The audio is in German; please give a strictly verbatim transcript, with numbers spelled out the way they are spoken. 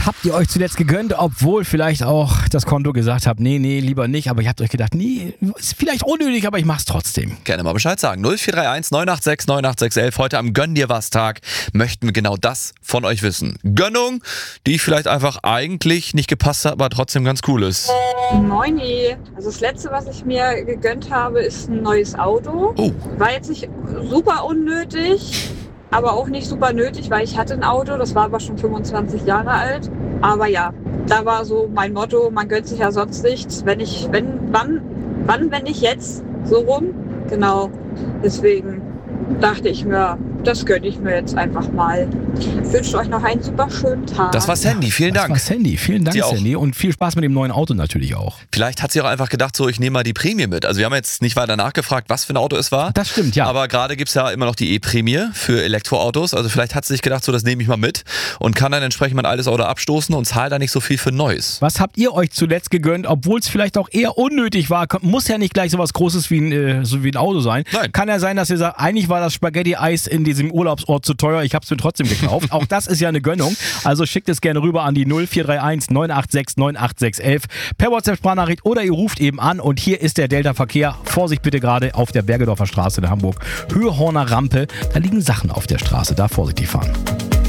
Was habt ihr euch zuletzt gegönnt, obwohl vielleicht auch das Konto gesagt habt, nee, nee, lieber nicht, aber ihr habt euch gedacht, nee, ist vielleicht unnötig, aber ich mach's trotzdem. Gerne mal Bescheid sagen. null vier drei eins neun acht sechs neun acht sechs elf. Heute am Gönn dir was Tag möchten wir genau das von euch wissen. Gönnung, die vielleicht einfach eigentlich nicht gepasst hat, aber trotzdem ganz cool ist. Moini. Also das letzte, was ich mir gegönnt habe, ist ein neues Auto. Oh. War jetzt nicht super unnötig, aber auch nicht super nötig, weil ich hatte ein Auto, das war aber schon fünfundzwanzig Jahre alt. Aber ja, da war so mein Motto, man gönnt sich ja sonst nichts. Wenn ich, wenn, wann, wann, wenn nicht jetzt, so rum. Genau, deswegen dachte ich mir, das gönne ich mir jetzt einfach mal. Ich wünsche euch noch einen super schönen Tag. Das war Sandy, vielen Das Dank. war Sandy, vielen Dank Sie auch. Sandy und viel Spaß mit dem neuen Auto natürlich auch. Vielleicht hat sie auch einfach gedacht, so ich nehme mal die Prämie mit. Also wir haben jetzt nicht weiter nachgefragt, was für ein Auto es war. Das stimmt, ja. Aber gerade gibt es ja immer noch die E-Prämie für Elektroautos. Also vielleicht hat sie sich gedacht, so das nehme ich mal mit und kann dann entsprechend mein altes Auto abstoßen und zahlt da nicht so viel für Neues. Was habt ihr euch zuletzt gegönnt, obwohl es vielleicht auch eher unnötig war? Muss ja nicht gleich so was Großes wie ein, äh, so wie ein Auto sein. Nein. Kann ja sein, dass ihr sagt, eigentlich war das Spaghetti-Eis in diesem Urlaubsort zu teuer, ich habe es mir trotzdem gekauft. Auch das ist ja eine Gönnung. Also schickt es gerne rüber an die null vier drei eins neun acht sechs neun acht sechs elf per WhatsApp-Sprachnachricht oder ihr ruft eben an und hier ist der Delta-Verkehr. Vorsicht bitte gerade auf der Bergedorfer Straße in Hamburg. Höhehorner Rampe, da liegen Sachen auf der Straße, da vorsichtig fahren.